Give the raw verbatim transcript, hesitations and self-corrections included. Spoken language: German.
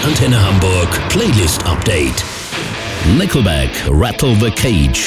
Antenne Hamburg Playlist Update. Nickelback, Rattle the Cage